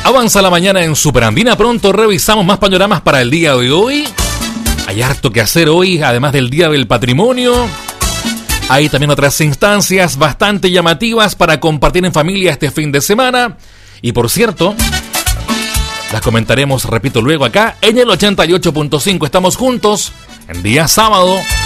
Avanza la mañana en Superandina. Pronto revisamos más panoramas para el día de hoy. Hay harto que hacer hoy, además del Día del Patrimonio. Hay también otras instancias bastante llamativas para compartir en familia este fin de semana. Y por cierto, las comentaremos, repito, luego acá en el 88.5. Estamos juntos en día sábado.